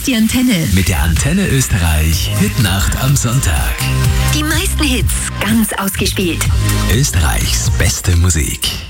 ist die Antenne. Mit der Antenne Österreich Hitnacht am Sonntag. Die meisten Hits ganz ausgespielt. Österreichs beste Musik.